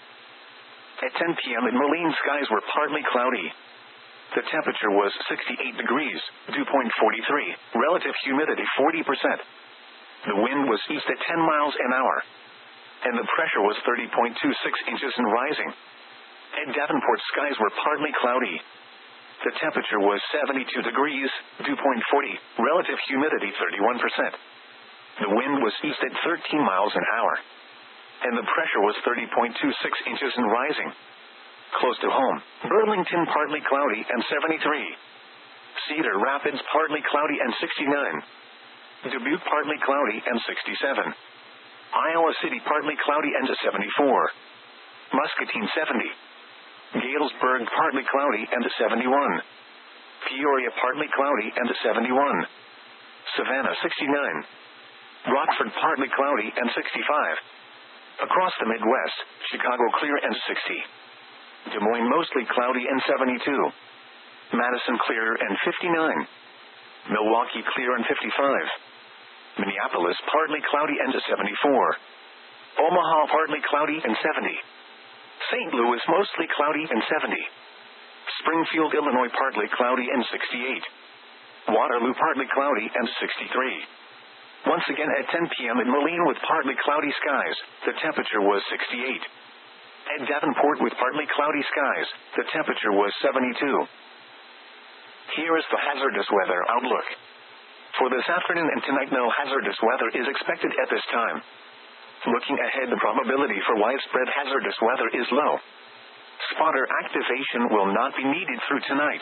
At ten p.m. in Moline, skies were partly cloudy. The temperature was sixty-eight degrees, dew point forty-three, relative humidity forty percent. The wind was east at ten miles an hour. And the pressure was thirty point two six inches and rising. At Davenport, skies were partly cloudy. The temperature was seventy-two degrees, dew point forty, relative humidity thirty-one percent. The wind was east at thirteen miles an hour. And the pressure was thirty point two six inches and rising. Close to home, Burlington partly cloudy and seventy-three. Cedar Rapids partly cloudy and sixty-nine. Dubuque partly cloudy and sixty-seven. Iowa City partly cloudy and seventy-four. Muscatine seventy. Galesburg partly cloudy and seventy-one. Peoria partly cloudy and seventy-one. Savannah sixty-nine. Rockford partly cloudy and sixty-five. Across the Midwest, Chicago clear and sixty. Des Moines mostly cloudy and seventy-two. Madison clear and fifty-nine. Milwaukee clear and fifty-five. Minneapolis partly cloudy and seventy-four. Omaha partly cloudy and seventy. Saint Louis mostly cloudy and seventy. Springfield, Illinois partly cloudy and sixty-eight. Waterloo partly cloudy and sixty-three. Once again at ten p.m. in Moline with partly cloudy skies, the temperature was sixty-eight. At Davenport with partly cloudy skies, the temperature was seventy-two. Here is the hazardous weather outlook. For this afternoon and tonight, no hazardous weather is expected at this time. Looking ahead, the probability for widespread hazardous weather is low. Spotter activation will not be needed through tonight.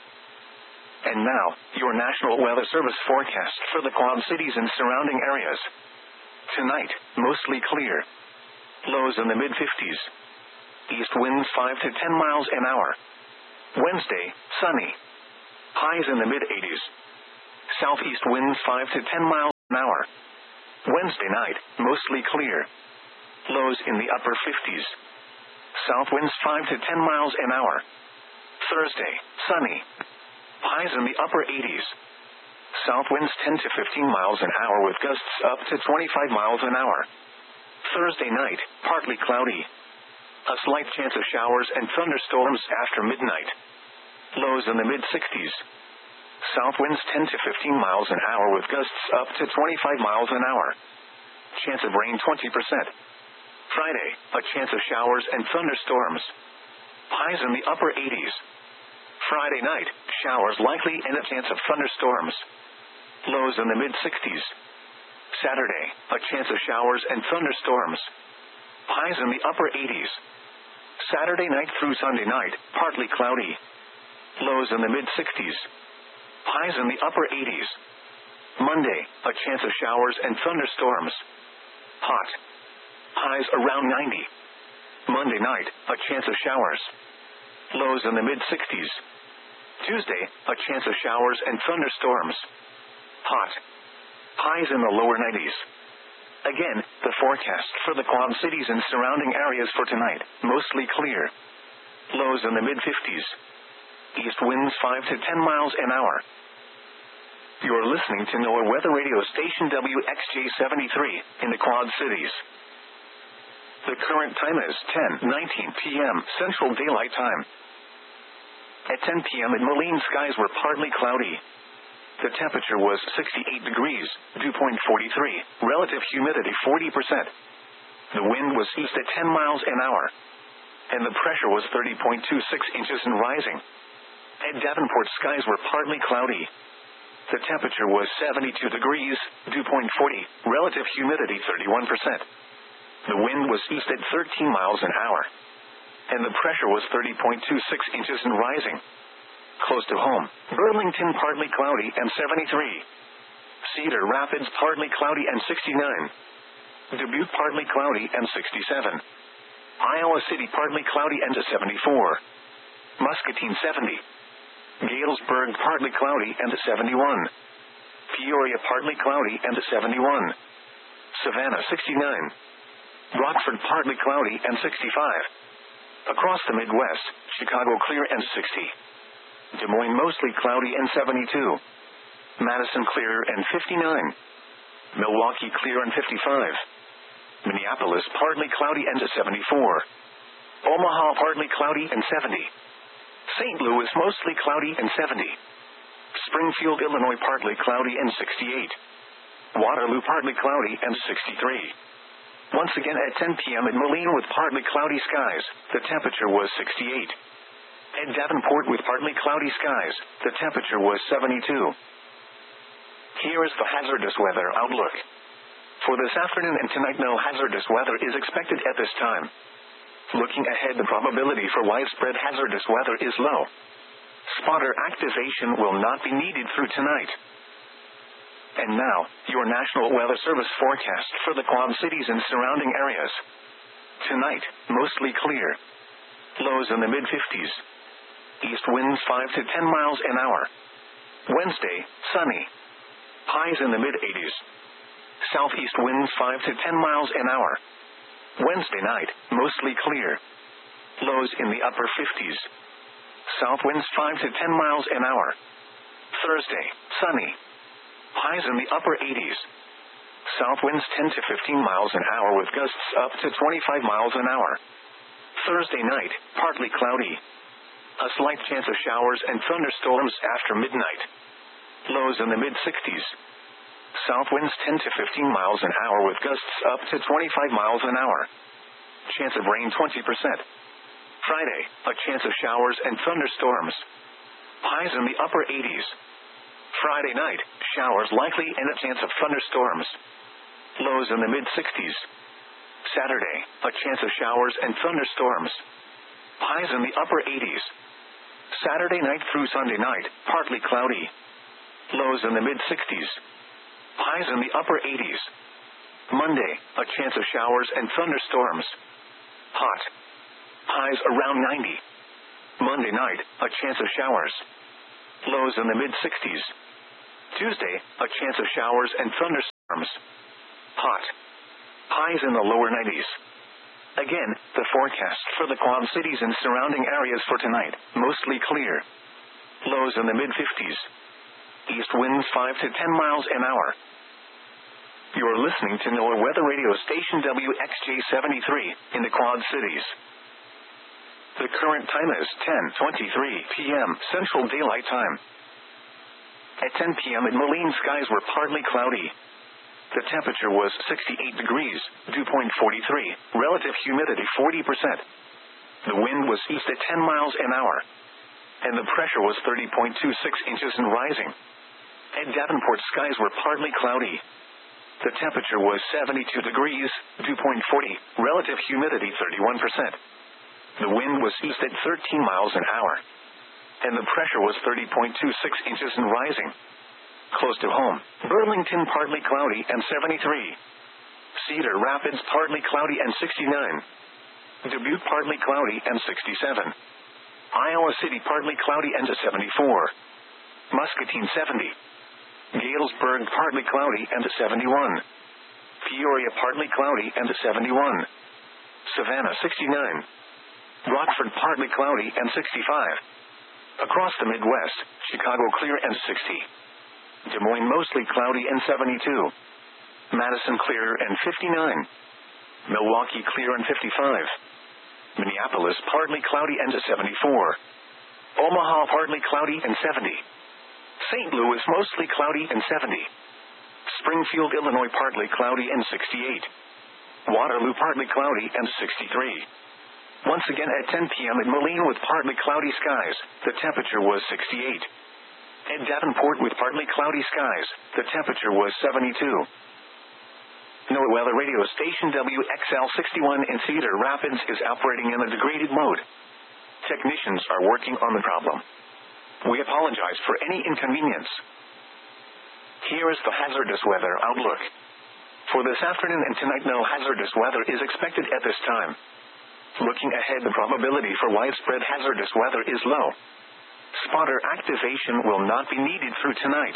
And now, your National Weather Service forecast for the Quad Cities and surrounding areas. Tonight, mostly clear. Lows in the mid-fifties. East winds five to ten miles an hour. Wednesday, sunny. Highs in the mid-eighties. Southeast winds five to ten miles an hour. Wednesday night, mostly clear. Lows in the upper fifties. South winds five to ten miles an hour. Thursday, sunny. Highs in the upper eighties. South winds ten to fifteen miles an hour with gusts up to twenty-five miles an hour. Thursday night, partly cloudy. A slight chance of showers and thunderstorms after midnight. Lows in the mid-sixties. South winds ten to fifteen miles an hour with gusts up to twenty-five miles an hour. Chance of rain twenty percent. Friday, a chance of showers and thunderstorms. Highs in the upper eighties. Friday night, showers likely and a chance of thunderstorms. Lows in the mid-sixties. Saturday, a chance of showers and thunderstorms. Highs in the upper eighties. Saturday night through Sunday night, partly cloudy. Lows in the mid-sixties. Highs in the upper eighties. Monday, a chance of showers and thunderstorms. Hot. Highs around ninety. Monday night, a chance of showers. Lows in the mid-sixties. Tuesday, a chance of showers and thunderstorms. Hot. Highs in the lower nineties. Again, the forecast for the Quad Cities and surrounding areas for tonight, mostly clear. Lows in the mid-fifties. East winds five to ten miles an hour. You're listening to NOAA Weather Radio Station W X J seventy-three, in the Quad Cities. The current time is ten nineteen p.m. Central Daylight Time. At ten p.m. in Moline, skies were partly cloudy. The temperature was sixty-eight degrees, dew point forty-three, relative humidity forty percent. The wind was east at ten miles an hour. And the pressure was thirty point two six inches and rising. At Davenport, skies were partly cloudy. The temperature was seventy-two degrees, dew point forty, relative humidity thirty-one percent. The wind was east at thirteen miles an hour. And the pressure was thirty point two six inches and rising. Close to home, Burlington partly cloudy and seventy-three. Cedar Rapids partly cloudy and sixty-nine. Dubuque partly cloudy and sixty-seven. Iowa City partly cloudy and seventy-four. Muscatine seventy. Galesburg partly cloudy and seventy-one. Peoria partly cloudy and seventy-one. Savannah sixty-nine. Rockford partly cloudy and sixty-five. Across the Midwest, Chicago clear and sixty. Des Moines mostly cloudy and seventy-two. Madison clear and fifty-nine. Milwaukee clear and fifty-five. Minneapolis partly cloudy and seventy-four. Omaha partly cloudy and seventy. Saint Louis mostly cloudy and seventy. Springfield, Illinois partly cloudy and sixty-eight. Waterloo partly cloudy and sixty-three. Once again at ten p.m. in Moline with partly cloudy skies, the temperature was sixty-eight. At Davenport with partly cloudy skies, the temperature was seventy-two. Here is the hazardous weather outlook. For this afternoon and tonight, no hazardous weather is expected at this time. Looking ahead, the probability for widespread hazardous weather is low. Spotter activation will not be needed through tonight. And now, your National Weather Service forecast for the Quad Cities and surrounding areas. Tonight, mostly clear. Lows in the mid-fifties. East winds five to ten miles an hour. Wednesday, sunny. Highs in the mid-eighties. Southeast winds five to ten miles an hour. Wednesday night, mostly clear. Lows in the upper fifties. South winds five to ten miles an hour. Thursday, sunny. Highs in the upper eighties. South winds ten to fifteen miles an hour with gusts up to twenty-five miles an hour. Thursday night, partly cloudy. A slight chance of showers and thunderstorms after midnight. Lows in the mid-sixties. South winds ten to fifteen miles an hour with gusts up to twenty-five miles an hour. Chance of rain twenty percent. Friday, a chance of showers and thunderstorms. Highs in the upper eighties. Friday night, showers likely and a chance of thunderstorms. Lows in the mid-sixties. Saturday, a chance of showers and thunderstorms. Highs in the upper eighties. Saturday night through Sunday night, partly cloudy. Lows in the mid-sixties. Highs in the upper eighties. Monday, a chance of showers and thunderstorms. Hot. Highs around ninety. Monday night, a chance of showers. Lows in the mid-sixties. Tuesday, a chance of showers and thunderstorms. Hot. Highs in the lower nineties. Again, the forecast for the Quad Cities and surrounding areas for tonight, mostly clear. Lows in the mid-fifties. East winds five to ten miles an hour. You're listening to NOAA Weather Radio Station W X J seventy-three, in the Quad Cities. The current time is ten twenty-three p.m. Central Daylight Time. At ten p.m. in Moline, skies were partly cloudy. The temperature was sixty-eight degrees, dew point forty-three, relative humidity forty percent. The wind was east at ten miles an hour. And the pressure was thirty point two six inches and rising. At Davenport, skies were partly cloudy. The temperature was seventy-two degrees, dew point forty, relative humidity thirty-one percent. The wind was east at thirteen miles an hour. And the pressure was thirty point two six inches and rising. Close to home, Burlington partly cloudy and seventy-three. Cedar Rapids partly cloudy and sixty-nine. Dubuque partly cloudy and sixty-seven. Iowa City partly cloudy and seventy-four. Muscatine seventy. Galesburg partly cloudy and seventy-one. Peoria partly cloudy and seventy-one. Savannah sixty-nine. Rockford partly cloudy and sixty-five. Across the Midwest, Chicago clear and sixty. Des Moines mostly cloudy and seventy-two. Madison clear and fifty-nine. Milwaukee clear and fifty-five. Minneapolis partly cloudy and seventy-four. Omaha partly cloudy and seventy. Saint Louis mostly cloudy and seventy. Springfield, Illinois partly cloudy and sixty-eight. Waterloo partly cloudy and sixty-three. Once again at ten p.m. in Moline with partly cloudy skies, the temperature was sixty-eight. At Davenport with partly cloudy skies, the temperature was seventy-two. NOAA Weather Radio Station W X L sixty-one in Cedar Rapids is operating in a degraded mode. Technicians are working on the problem. We apologize for any inconvenience. Here is the hazardous weather outlook. For this afternoon and tonight, no hazardous weather is expected at this time. Looking ahead, the probability for widespread hazardous weather is low. Spotter activation will not be needed through tonight.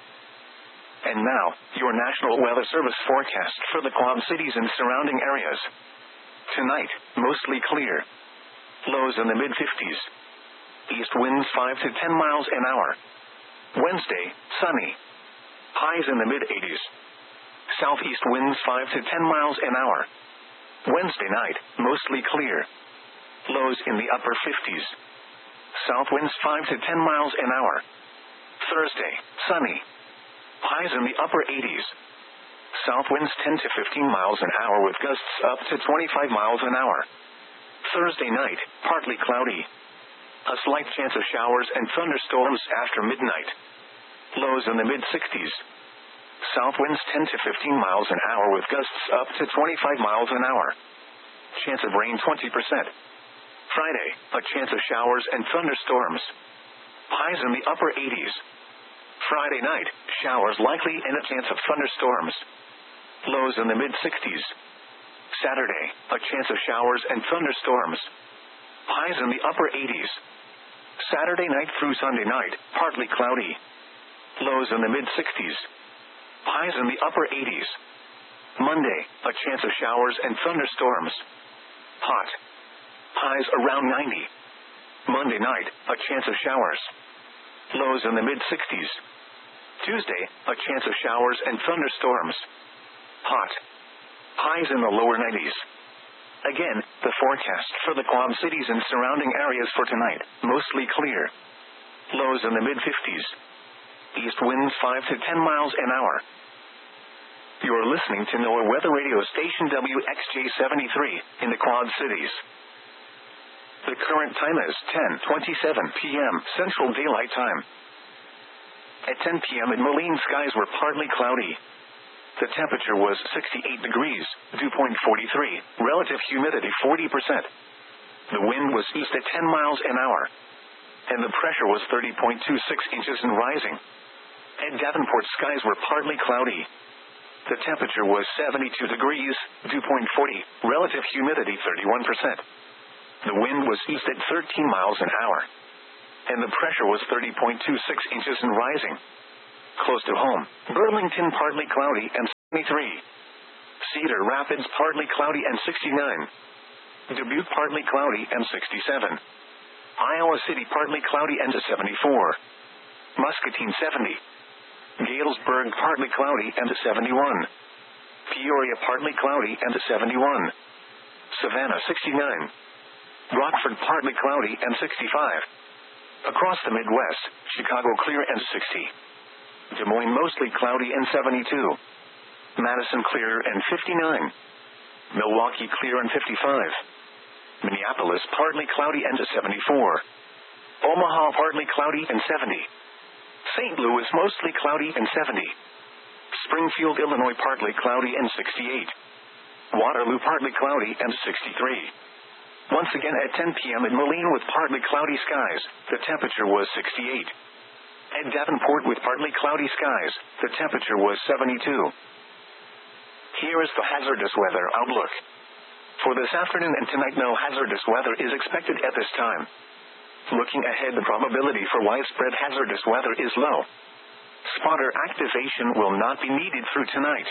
And now, your National Weather Service forecast for the Quad Cities and surrounding areas. Tonight, mostly clear. Lows in the mid-fifties. East winds five to ten miles an hour. Wednesday, sunny. Highs in the mid-eighties. Southeast winds five to ten miles an hour. Wednesday night, mostly clear. Lows in the upper fifties. South winds five to ten miles an hour. Thursday, sunny. Highs in the upper eighties. South winds ten to fifteen miles an hour with gusts up to twenty-five miles an hour. Thursday night, partly cloudy. A slight chance of showers and thunderstorms after midnight. Lows in the mid-sixties. South winds ten to fifteen miles an hour with gusts up to twenty-five miles an hour. Chance of rain twenty percent. Friday, a chance of showers and thunderstorms. Highs in the upper eighties. Friday night, showers likely and a chance of thunderstorms. Lows in the mid-sixties. Saturday, a chance of showers and thunderstorms. Highs in the upper eighties. Saturday night through Sunday night, partly cloudy. Lows in the mid-sixties. Highs in the upper eighties. Monday, a chance of showers and thunderstorms. Hot. Highs around ninety. Monday night, a chance of showers. Lows in the mid-sixties. Tuesday, a chance of showers and thunderstorms. Hot. Highs in the lower nineties. Again, the forecast for the Quad Cities and surrounding areas for tonight, mostly clear. Lows in the mid-fifties. East winds five to ten miles an hour. You're listening to NOAA Weather Radio Station W X J seventy-three, in the Quad Cities. The current time is ten twenty-seven p.m. Central Daylight Time. At ten p.m. in Moline, skies were partly cloudy. The temperature was sixty-eight degrees, dew point forty-three, relative humidity forty percent. The wind was east at ten miles an hour. And the pressure was thirty point two six inches and rising. At Davenport, skies were partly cloudy. The temperature was seventy-two degrees, dew point forty, relative humidity thirty-one percent. The wind was east at thirteen miles an hour. And the pressure was thirty point two six inches and rising. Close to home, Burlington partly cloudy and seventy-three. Cedar Rapids partly cloudy and sixty-nine. Dubuque partly cloudy and sixty-seven. Iowa City partly cloudy and seventy-four. Muscatine seventy. Galesburg partly cloudy and seventy-one. Peoria partly cloudy and seventy-one. Savannah sixty-nine. Rockford partly cloudy and sixty-five. Across the Midwest, Chicago clear and sixty. Des Moines mostly cloudy and seventy-two. Madison clear and fifty-nine. Milwaukee clear and fifty-five. Minneapolis partly cloudy and seventy-four. Omaha partly cloudy and seventy. Saint Louis mostly cloudy and seventy. Springfield, Illinois partly cloudy and sixty-eight. Waterloo partly cloudy and sixty-three. Once again at ten p.m. in Moline with partly cloudy skies, the temperature was sixty-eight. At Davenport with partly cloudy skies, the temperature was seventy-two. Here is the hazardous weather outlook. For this afternoon and tonight, no hazardous weather is expected at this time. Looking ahead, the probability for widespread hazardous weather is low. Spotter activation will not be needed through tonight.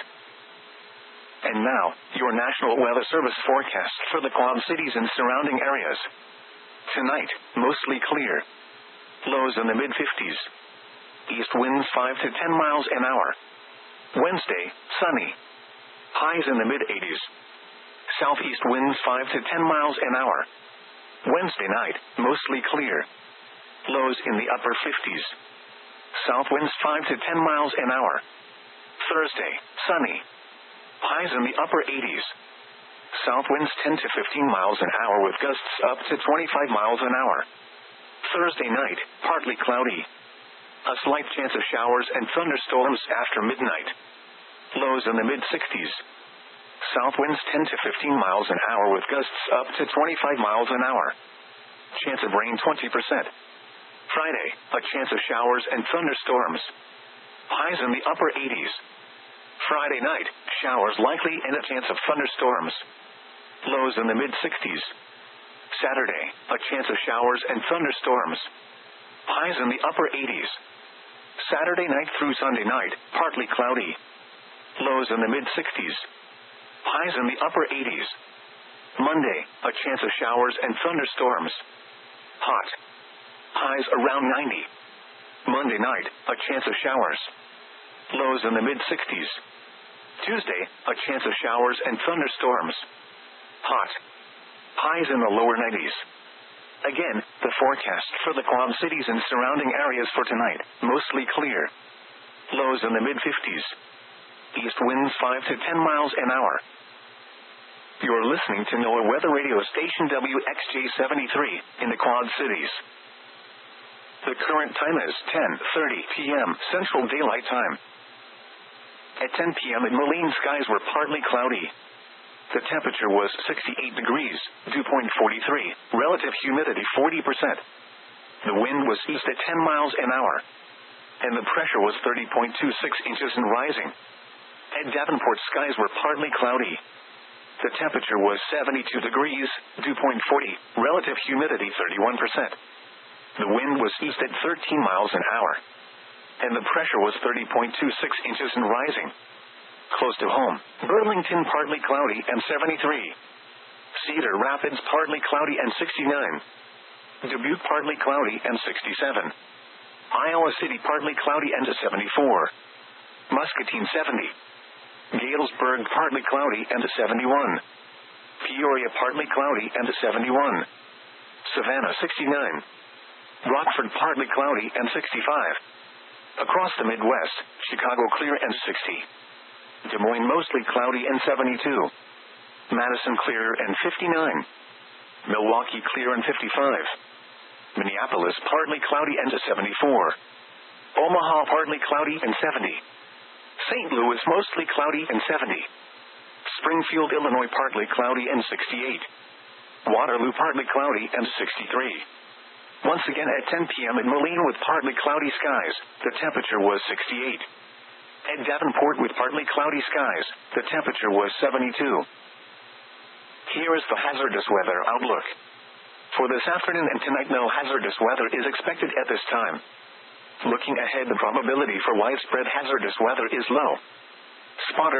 And now, your National Weather Service forecast for the Quad Cities and surrounding areas. Tonight, mostly clear. Lows in the mid-fifties. East winds five to ten miles an hour. Wednesday, sunny. Highs in the mid-eighties. Southeast winds five to ten miles an hour. Wednesday night, mostly clear. Lows in the upper fifties. South winds five to ten miles an hour. Thursday, sunny. Highs in the upper eighties. South winds ten to fifteen miles an hour with gusts up to twenty-five miles an hour. Thursday night, partly cloudy. A slight chance of showers and thunderstorms after midnight. Lows in the mid-sixties. South winds ten to fifteen miles an hour with gusts up to twenty-five miles an hour. Chance of rain twenty percent. Friday, a chance of showers and thunderstorms. Highs in the upper eighties. Friday night, showers likely and a chance of thunderstorms. Lows in the mid-sixties. Saturday, a chance of showers and thunderstorms. Highs in the upper eighties. Saturday night through Sunday night, partly cloudy. Lows in the mid-sixties. Highs in the upper eighties. Monday, a chance of showers and thunderstorms. Hot. Highs around ninety. Monday night, a chance of showers. Lows in the mid-sixties. Tuesday, a chance of showers and thunderstorms. Hot. Highs in the lower nineties. Again, the forecast for the Quad Cities and surrounding areas for tonight, mostly clear. Lows in the mid-fifties. East winds five to ten miles an hour. You're listening to NOAA Weather Radio Station W X J seventy-three in the Quad Cities. The current time is ten thirty p.m. Central Daylight Time. At ten p.m. in Moline, skies were partly cloudy. The temperature was sixty-eight degrees, dew point forty-three, relative humidity forty percent. The wind was east at ten miles an hour. And the pressure was thirty point two six inches and rising. At Davenport, skies were partly cloudy. The temperature was seventy-two degrees, dew point forty, relative humidity thirty-one percent. The wind was east at thirteen miles an hour. And the pressure was thirty point two six inches and rising. Close to home, Burlington partly cloudy and seventy-three. Cedar Rapids partly cloudy and sixty-nine. Dubuque partly cloudy and sixty-seven. Iowa City partly cloudy and seventy-four. Muscatine seventy. Galesburg partly cloudy and seventy-one. Peoria partly cloudy and seventy-one. Savannah sixty-nine. Rockford partly cloudy and sixty-five. Across the Midwest, Chicago clear and sixty. Des Moines mostly cloudy and seventy-two. Madison clear and fifty-nine. Milwaukee clear and fifty-five. Minneapolis partly cloudy and seventy-four. Omaha partly cloudy and seventy. Saint Louis mostly cloudy and seventy. Springfield, Illinois partly cloudy and sixty-eight. Waterloo partly cloudy and sixty-three. Once again at ten p.m. in Moline with partly cloudy skies, the temperature was sixty-eight. At Davenport with partly cloudy skies, the temperature was seventy-two. Here is the hazardous weather outlook. For this afternoon and tonight, no hazardous weather is expected at this time. Looking ahead, the probability for widespread hazardous weather is low. Spotter